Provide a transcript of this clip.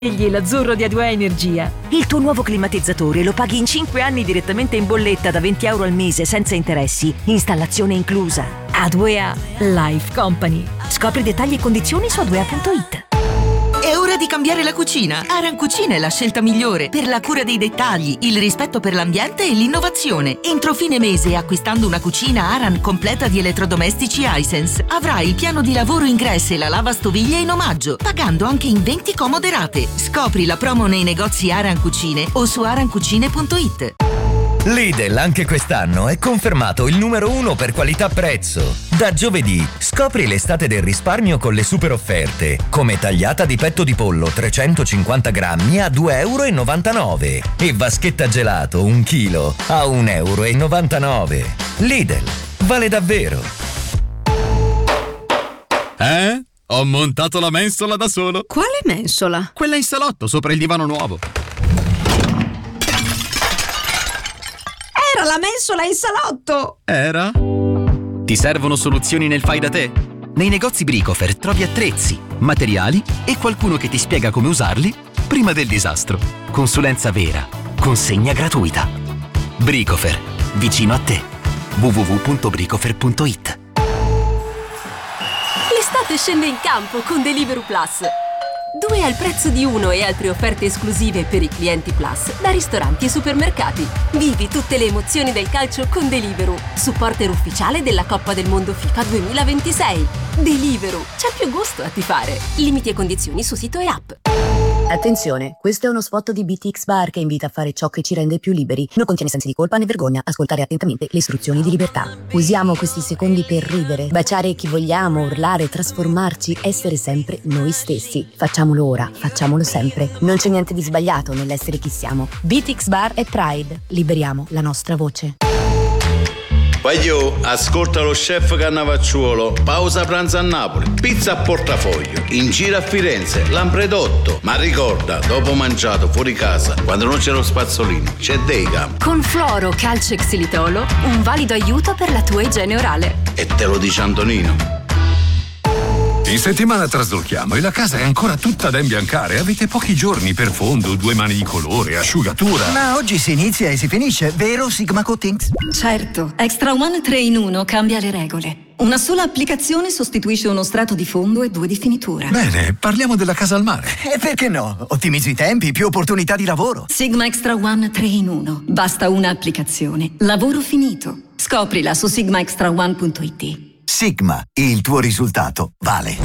Scegli l'azzurro di A2A Energia. Il tuo nuovo climatizzatore lo paghi in 5 anni direttamente in bolletta da €20 al mese senza interessi, installazione inclusa. A2A Life Company. Scopri dettagli e condizioni su a2a.it. È ora di cambiare la cucina. Aran Cucina è la scelta migliore per la cura dei dettagli, il rispetto per l'ambiente e l'innovazione. Entro fine mese, acquistando una cucina Aran completa di elettrodomestici Hisense, avrai il piano di lavoro ingresso e la lavastoviglie in omaggio, pagando anche in 20 comode rate. Scopri la promo nei negozi Aran Cucine o su arancucine.it. Lidl anche quest'anno è confermato il numero 1 per qualità-prezzo. Da giovedì scopri l'estate del risparmio con le super offerte, come tagliata di petto di pollo 350 grammi a €2,99 e vaschetta gelato 1 chilo a €1,99. Lidl, vale davvero. Ho montato la mensola da solo. Quale mensola? Quella in salotto, sopra il divano nuovo. Era la mensola in salotto! Era? Ti servono soluzioni nel fai da te? Nei negozi Bricofer trovi attrezzi, materiali e qualcuno che ti spiega come usarli prima del disastro. Consulenza vera. Consegna gratuita. Bricofer. Vicino a te. www.bricofer.it. L'estate scende in campo con Deliveroo Plus. 2 al prezzo di 1 e altre offerte esclusive per i clienti Plus da ristoranti e supermercati. Vivi tutte le emozioni del calcio con Deliveroo, supporter ufficiale della Coppa del Mondo FIFA 2026. Deliveroo, c'è più gusto a tifare. Limiti e condizioni su sito e app. Attenzione, questo è uno spot di BTX Bar che invita a fare ciò che ci rende più liberi. Non contiene sensi di colpa né vergogna. Ascoltare attentamente le istruzioni di libertà. Usiamo questi secondi per ridere, baciare chi vogliamo, urlare, trasformarci, essere sempre noi stessi. Facciamolo ora, facciamolo sempre. Non c'è niente di sbagliato nell'essere chi siamo. BTX Bar e Pride. Liberiamo la nostra voce. Voglio, ascolta lo chef Cannavacciuolo. Pausa pranzo a Napoli, pizza a portafoglio, in giro a Firenze, Lampredotto. Ma ricorda, dopo mangiato fuori casa, quando non c'è lo spazzolino, c'è Deicam. Con Fluoro Calcio e Xilitolo, un valido aiuto per la tua igiene orale. E te lo dice Antonino. In settimana traslochiamo e la casa è ancora tutta da imbiancare. Avete pochi giorni per fondo, 2 mani di colore, asciugatura. Ma oggi si inizia e si finisce, vero Sigma Coatings? Certo, Extra One 3 in 1 cambia le regole. Una sola applicazione sostituisce uno strato di fondo e 2 di finitura. Bene, parliamo della casa al mare. E perché no? Ottimizzi i tempi, più opportunità di lavoro. Sigma Extra One 3 in 1. Basta una applicazione. Lavoro finito. Scoprila su sigmaextraone.it. Sigma, il tuo risultato vale.